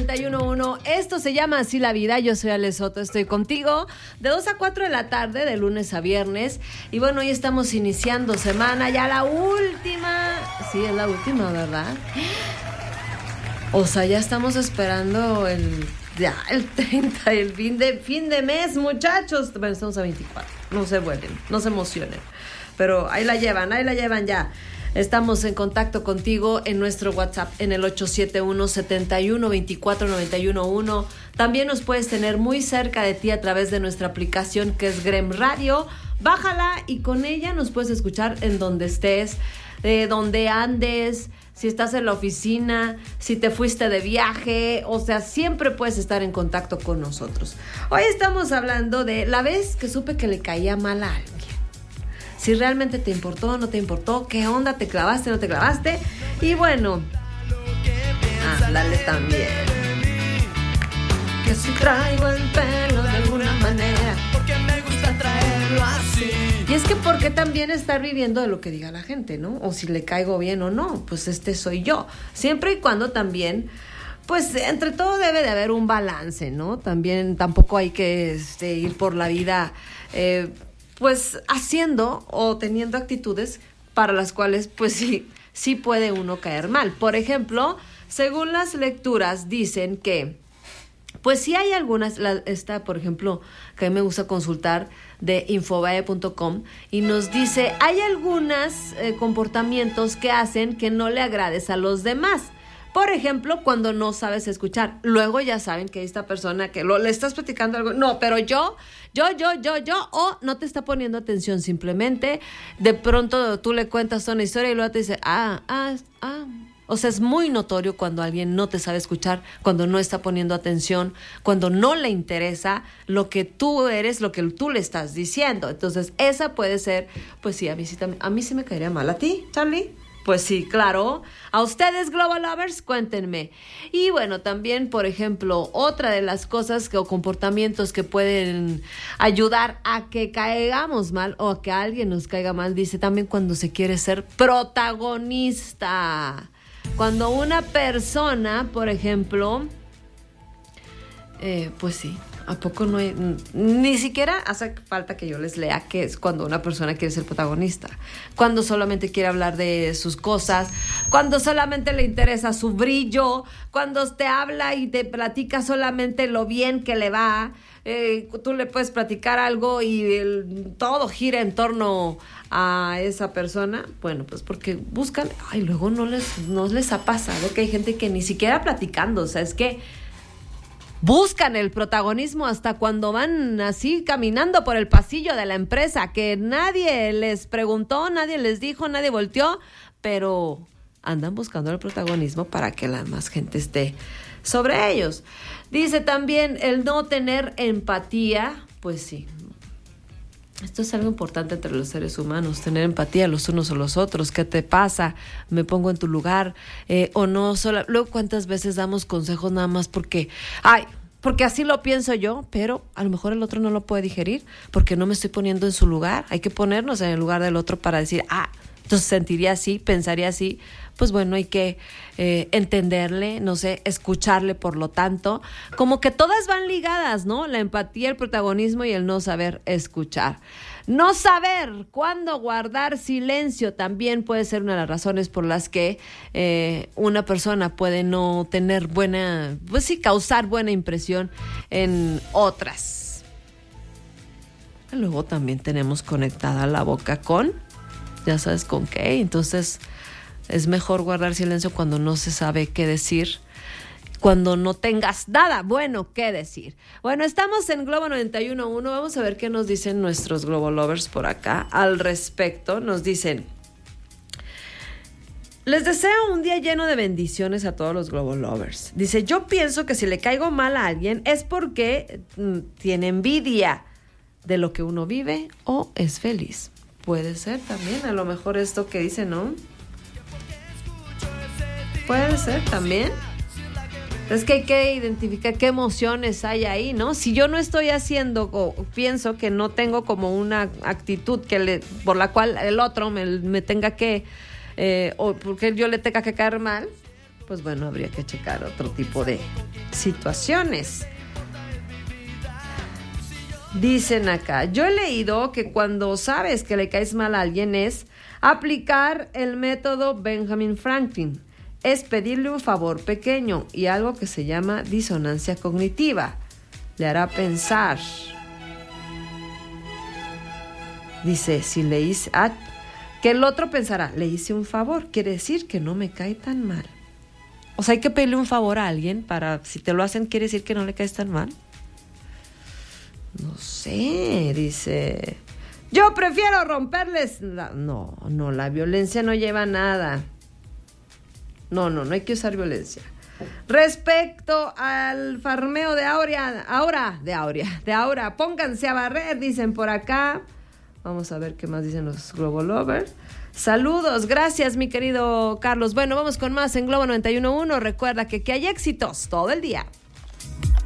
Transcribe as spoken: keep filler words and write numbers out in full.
noventa y uno punto uno. Esto se llama Así la Vida. Yo soy Ale Soto, estoy contigo de dos a cuatro de la tarde, de lunes a viernes. Y bueno, hoy estamos iniciando semana, ya la última. Sí, es la última, ¿verdad? O sea, ya estamos esperando el, ya, el treinta, el fin de, fin de mes, muchachos. Bueno, estamos a veinticuatro. No se vuelen, no se emocionen. Pero ahí la llevan, ahí la llevan ya. Estamos en contacto contigo en nuestro WhatsApp en el ocho siete uno, siete uno, dos cuatro, nueve uno uno. También nos puedes tener muy cerca de ti a través de nuestra aplicación que es Grem Radio. Bájala y con ella nos puedes escuchar en donde estés, eh, donde andes, si estás en la oficina, si te fuiste de viaje, o sea, siempre puedes estar en contacto con nosotros. Hoy estamos hablando de la vez que supe que le caía mal a alguien. Si realmente te importó o no te importó, qué onda, te clavaste o no te clavaste. Y bueno, ándale también. Que si traigo el pelo de alguna manera, porque me gusta traerlo así. Y es que porque también estar viviendo de lo que diga la gente, ¿no? O si le caigo bien o no, pues este soy yo. Siempre y cuando también, pues entre todo debe de haber un balance, ¿no? También tampoco hay que este, ir por la vida eh, pues haciendo o teniendo actitudes para las cuales pues sí, sí puede uno caer mal. Por ejemplo, según las lecturas dicen que pues sí hay algunas, la, esta por ejemplo que a mí me gusta consultar de infobae punto com y nos dice hay algunos eh, comportamientos que hacen que no le agrades a los demás. Por ejemplo, cuando no sabes escuchar. Luego ya saben que esta persona que lo, le estás platicando algo. No, pero yo, yo, yo, yo, yo. O no te está poniendo atención simplemente. De pronto tú le cuentas una historia y luego te dice, ah, ah, ah. O sea, es muy notorio cuando alguien no te sabe escuchar, cuando no está poniendo atención, cuando no le interesa lo que tú eres, lo que tú le estás diciendo. Entonces, esa puede ser, pues sí, a mí sí, también, a mí sí me caería mal. ¿A ti, Charlie? Pues sí, claro. A ustedes, Global Lovers, cuéntenme. Y bueno, también, por ejemplo, otra de las cosas que, o comportamientos que pueden ayudar a que caigamos mal o a que alguien nos caiga mal, dice también cuando se quiere ser protagonista. Cuando una persona, por ejemplo, eh, pues sí, ¿a poco no hay? Ni siquiera hace falta que yo les lea qué es cuando una persona quiere ser protagonista. Cuando solamente quiere hablar de sus cosas, cuando solamente le interesa su brillo, cuando te habla y te platica solamente lo bien que le va. Eh, tú le puedes platicar algo y el, todo gira en torno a esa persona. Bueno, pues porque buscan, ay, luego no les, no les ha pasado que hay gente que ni siquiera platicando, o sea, es que buscan el protagonismo hasta cuando van así caminando por el pasillo de la empresa, que nadie les preguntó, nadie les dijo, nadie volteó, pero andan buscando el protagonismo para que la más gente esté sobre ellos. Dice también el no tener empatía, pues sí. Esto es algo importante entre los seres humanos, tener empatía los unos o los otros. ¿Qué te pasa? Me pongo en tu lugar. Eh, o no, sola. Luego, ¿cuántas veces damos consejos nada más porque, ay, porque así lo pienso yo, pero a lo mejor el otro no lo puede digerir porque no me estoy poniendo en su lugar? Hay que ponernos en el lugar del otro para decir, ah, entonces sentiría así, pensaría así. Pues bueno, hay que eh, entenderle, no sé, escucharle, por lo tanto, como que todas van ligadas, ¿no? La empatía, el protagonismo y el no saber escuchar. No saber cuándo guardar silencio también puede ser una de las razones por las que eh, una persona puede no tener buena, pues sí, causar buena impresión en otras. Luego también tenemos conectada la boca con, ya sabes con qué, entonces es mejor guardar silencio cuando no se sabe qué decir, cuando no tengas nada bueno que decir. Bueno, estamos en Globo noventa y uno punto uno. Vamos a ver qué nos dicen nuestros Globo Lovers por acá al respecto. Nos dicen: les deseo un día lleno de bendiciones a todos los Globo Lovers. Dice, yo pienso que si le caigo mal a alguien es porque mm, tiene envidia de lo que uno vive o es feliz. Puede ser también, a lo mejor esto que dice, ¿no? Puede ser también. Es que hay que identificar qué emociones hay ahí, ¿no? Si yo no estoy haciendo o pienso que no tengo como una actitud que le, por la cual el otro me, me tenga que, eh, o porque yo le tenga que caer mal, pues bueno, habría que checar otro tipo de situaciones. Dicen acá, yo he leído que cuando sabes que le caes mal a alguien es aplicar el método Benjamin Franklin. Es pedirle un favor pequeño y algo que se llama disonancia cognitiva. Le hará pensar. Dice, si le hice... Ah, que el otro pensará, le hice un favor. Quiere decir que no me cae tan mal. O sea, hay que pedirle un favor a alguien para... Si te lo hacen, ¿quiere decir que no le caes tan mal? No sé, dice... Yo prefiero romperles... La... No, no, la violencia no lleva a nada. No, no, no hay que usar violencia. Respecto al farmeo de Aurea, ahora, de Aurea, de Aura, pónganse a barrer, dicen por acá. Vamos a ver qué más dicen los Globo Lovers. Saludos, gracias mi querido Carlos. Bueno, vamos con más en Globo noventa y uno punto uno. Recuerda que, que hay éxitos todo el día.